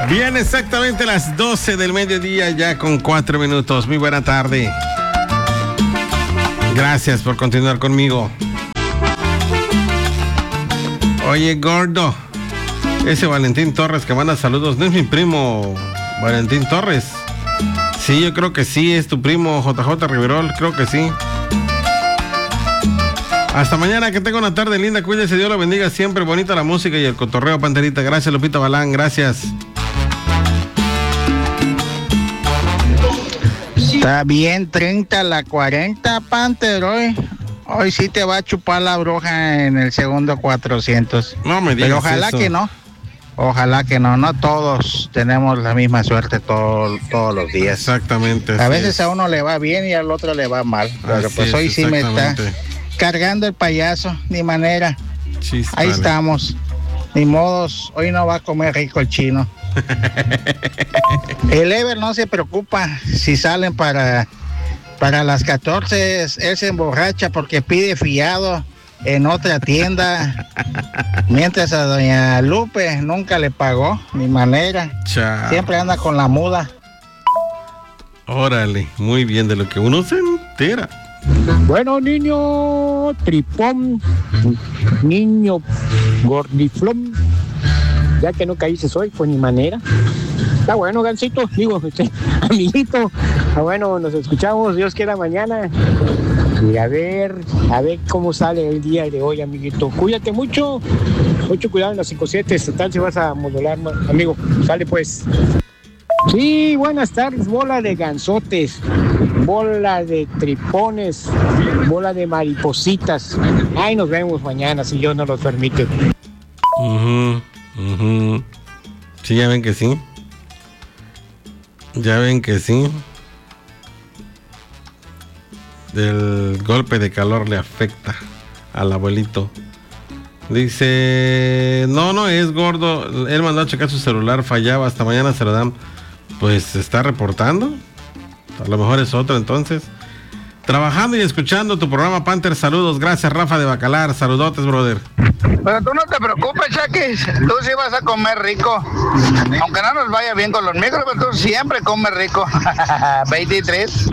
Bien, exactamente las 12 del mediodía, ya con 4 minutos. Muy buena tarde. Gracias por continuar conmigo. Oye, gordo, ese Valentín Torres que manda saludos, ¿no es mi primo Valentín Torres? Sí, yo creo que sí, es tu primo JJ Riverol, creo que sí. Hasta mañana, que tenga una tarde linda, cuídese, Dios lo bendiga siempre, bonita la música y el cotorreo, Panterita. Gracias, Lupita Balán, gracias. Está bien, 30 la 40, Panther, hoy sí te va a chupar la bruja en el segundo 400. No me digas. Pero ojalá eso. Ojalá que no todos tenemos la misma suerte todos los días. Exactamente. A veces a uno le va bien y al otro le va mal, pero pues hoy sí me está cargando el payaso, ni manera. Chistale. Ahí estamos, ni modos, hoy no va a comer rico el chino. El Ever no se preocupa si salen para las 14, él se emborracha porque pide fiado en otra tienda, mientras a doña Lupe nunca le pagó, ni manera. Chao. Siempre anda con la muda. Órale, muy bien, de lo que uno se entera. Bueno, niño tripón, niño gordiflón, ya que no caíste hoy, pues ni manera. Está bueno, Gancito, digo, amiguito. Bueno, nos escuchamos, Dios quiera, mañana. Y a ver cómo sale el día de hoy, amiguito. Cuídate mucho cuidado en los 5-7, total si vas a modular, amigo. Sale pues. Sí, buenas tardes, bola de gansotes, bola de tripones, bola de maripositas. Ay, nos vemos mañana, si Dios nos lo permite. Sí, ya ven que sí. Ya ven que sí. El golpe de calor le afecta al abuelito. Dice, no es gordo. Él mandó a checar su celular, fallaba, hasta mañana se lo dan. Pues se está reportando. A lo mejor es otro entonces. Trabajando y escuchando tu programa, Panther. Saludos, gracias, Rafa de Bacalar. Saludotes, brother. Pero tú no te preocupes, Chaquis. Tú sí vas a comer rico. Aunque no nos vaya bien con los micros, pero tú siempre comes rico. 23.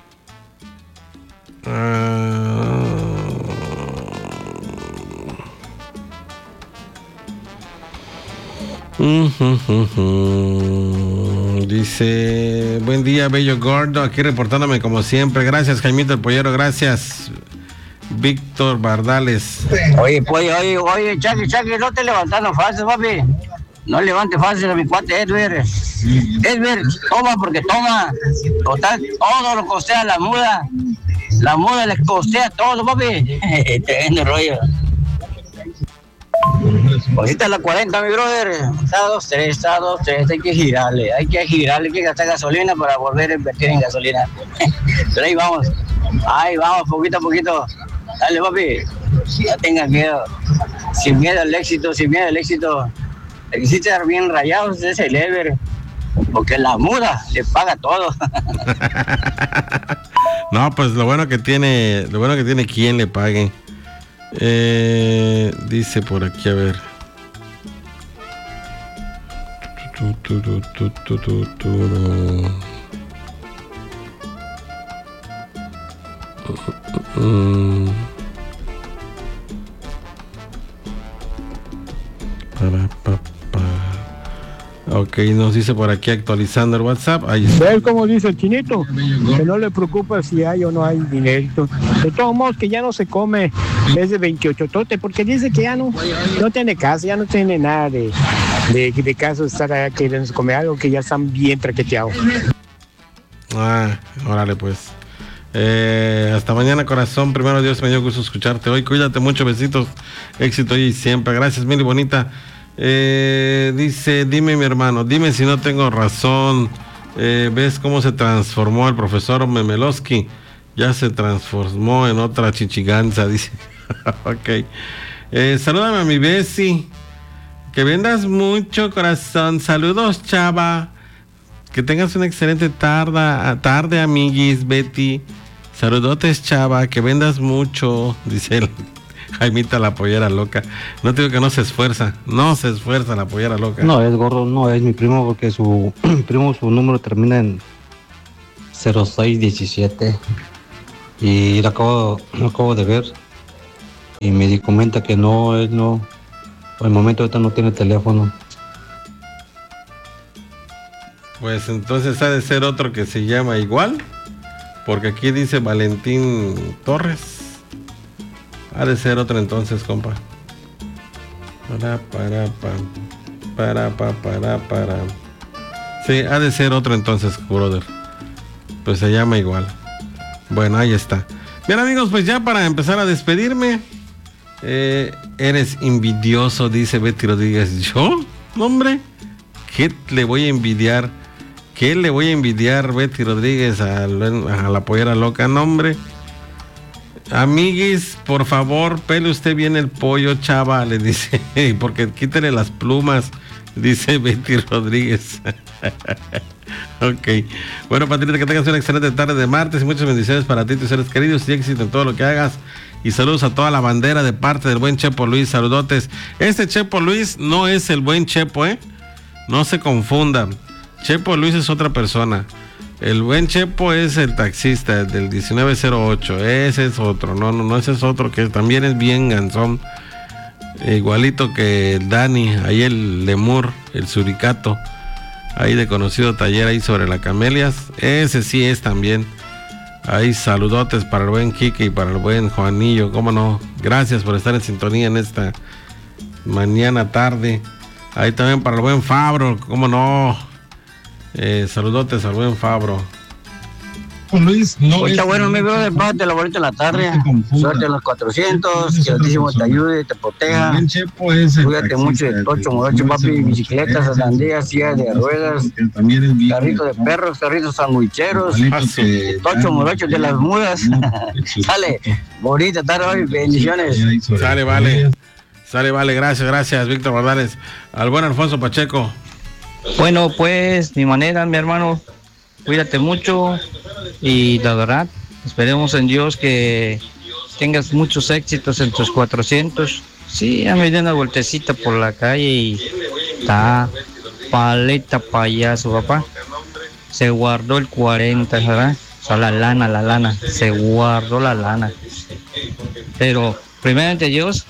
Dice, buen día, bello gordo, aquí reportándome como siempre. Gracias, Jaimito el Pollero, gracias. Víctor Bardales. Oye, Chaki, no te levantando fácil, papi. No levante fácil a mi cuate Edver, toma porque toma. Total, todo lo costea la muda. La muda les costea todo, papi. Tremendo rollo. Ahorita la 40, mi brother. Está 2-3, hay que girarle, hay que gastar gasolina para volver a invertir en gasolina. Pero ahí vamos, poquito a poquito. Dale, papi, no tengas miedo. Sin miedo al éxito. El que sí te dar bien rayados es el Ever, porque la muda le paga todo. No, pues lo bueno que tiene quien le pague. Dice por aquí, a ver. Ok, nos dice por aquí actualizando el WhatsApp. Ahí está. ¿Ves cómo dice el chinito? Que no le preocupa si hay o no hay dinero. De todos modos, que ya no se come ese 28 tote, porque dice que ya no tiene caso, ya no tiene nada de caso estar queriendo comer algo que ya están bien traqueteados. Órale pues. Hasta mañana, corazón. Primero Dios, me dio gusto escucharte hoy. Cuídate mucho, besitos, éxito y siempre. Gracias, Mili bonita. Dice, dime mi hermano, dime si no tengo razón. ¿Ves cómo se transformó el profesor Memelowski? Ya se transformó en otra chichiganza, dice. Ok. Salúdame a mi Bessie. Que vendas mucho, corazón. Saludos, chava. Que tengas una excelente tarde, amiguis, Betty. Saludotes, chava. Que vendas mucho, dice Jaimita la pollera loca. No te digo que no se esfuerza la pollera loca. No es gordo, no es mi primo, porque su número termina en 0617 y lo acabo de ver y me comenta que no, él no, por el momento ahorita no tiene teléfono. Pues entonces ha de ser otro que se llama igual, porque aquí dice Valentín Torres. Ha de ser otro entonces, compa. Para. Sí, ha de ser otro entonces, brother. Pues se llama igual. Bueno, ahí está. Bien, amigos, pues ya para empezar a despedirme. Eres envidioso, dice Betty Rodríguez. ¿Yo? Hombre, ¿qué le voy a envidiar? ¿Qué le voy a envidiar, Betty Rodríguez, a la pollera loca? No, hombre. Amiguis, por favor, pele usted bien el pollo, chava, le dice, porque quítele las plumas, dice Betty Rodríguez. Ok. Bueno, Patrita, que tengas una excelente tarde de martes y muchas bendiciones para ti, tus seres queridos, y éxito en todo lo que hagas. Y saludos a toda la bandera de parte del buen Chepo Luis, saludotes. Este Chepo Luis no es el buen Chepo, no se confundan. Chepo Luis es otra persona. El buen Chepo es el taxista del 1908. Ese es otro. No, ese es otro que también es bien gansón. Igualito que el Dani, ahí el Lemur, el Suricato, ahí de conocido taller ahí sobre la Camelias. Ese sí es también. Ahí saludotes para el buen Quique y para el buen Juanillo. Cómo no. Gracias por estar en sintonía en esta mañana tarde. Ahí también para el buen Fabro. Cómo no. Saludotes al buen Fabro. Luis, no está bueno, mi brother, pásate la bonita en la tarde, suerte en los 400, que el Altísimo te ayude, te proteja, cuídate mucho de Tocho Morocho, papi, bicicletas, sandías, sillas de ruedas, carritos de perros, carritos sandwicheros, Tocho Morocho de las mudas. Sale, bonita tarde hoy, bendiciones. Sale, vale, gracias, Víctor Bardales. Al buen Alfonso Pacheco. Bueno, pues, mi manera, mi hermano, cuídate mucho y la verdad, esperemos en Dios que tengas muchos éxitos en tus 400. Sí, ya me di una vueltecita por la calle y está paleta payaso, papá. Se guardó el 40, ¿verdad? O sea, la lana, se guardó la lana. Pero, primeramente Dios,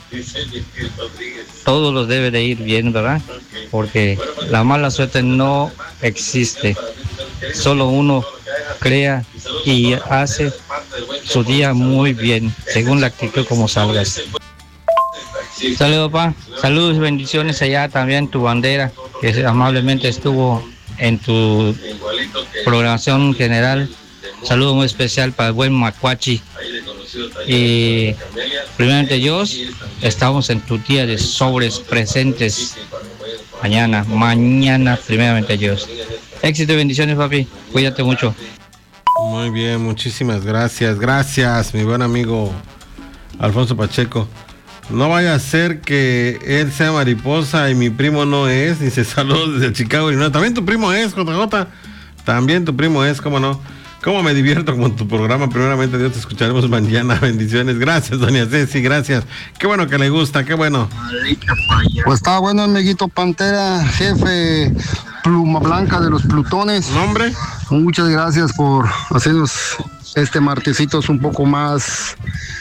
todo lo debe de ir bien, ¿verdad? Porque la mala suerte no existe. Solo uno crea y hace su día muy bien, según la actitud como salgas. Saludos, papá. Saludos y bendiciones allá también, tu bandera, que amablemente estuvo en tu programación general. Saludo muy especial para el buen Macuachi. Y primeramente Dios, estamos en tu día de sobres presentes. Mañana primeramente Dios. Éxito y bendiciones, papi. Cuídate mucho. Muy bien, muchísimas gracias, mi buen amigo Alfonso Pacheco. No vaya a ser que él sea mariposa y mi primo no es. Dice saludos desde Chicago. Y no, también tu primo es, JJ. También tu primo es, cómo no. Cómo me divierto con tu programa. Primeramente Dios, te escucharemos mañana. Bendiciones. Gracias, doña Ceci, gracias. Qué bueno que le gusta, qué bueno. Pues está bueno, amiguito Pantera, jefe Pluma Blanca de los Plutones. ¿Nombre? Muchas gracias por hacernos este martesito un poco más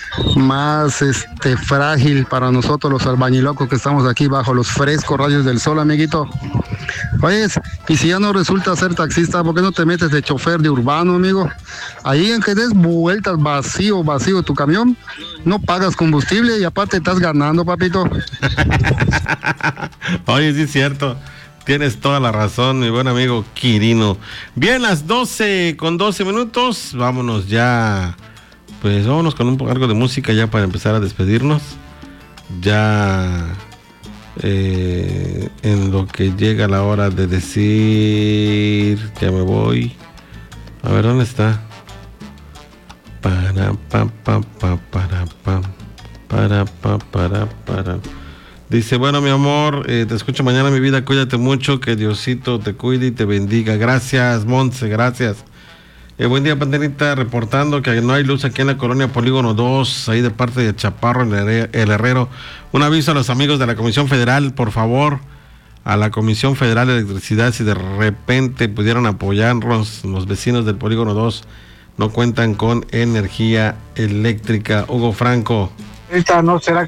frágil para nosotros los albañilocos que estamos aquí bajo los frescos rayos del sol, amiguito. Oye, y si ya no resulta ser taxista, ¿por qué no te metes de chofer de urbano, amigo? Ahí en que des vueltas vacío tu camión, no pagas combustible y aparte estás ganando, papito. Oye, sí es cierto. Tienes toda la razón, mi buen amigo Quirino. Bien, las 12:12. Vámonos ya. Pues vámonos con algo de música ya para empezar a despedirnos. Ya en lo que llega la hora de decir ya me voy. A ver, ¿dónde está? Para. Dice, bueno, mi amor, te escucho mañana, mi vida, cuídate mucho, que Diosito te cuide y te bendiga. Gracias, Montse, gracias. Buen día, Panterita, reportando que no hay luz aquí en la colonia Polígono 2, ahí de parte de Chaparro, el Herrero. Un aviso a los amigos de la Comisión Federal, por favor, a la Comisión Federal de Electricidad, si de repente pudieran apoyarnos, los vecinos del Polígono 2 no cuentan con energía eléctrica. Hugo Franco. Esta no será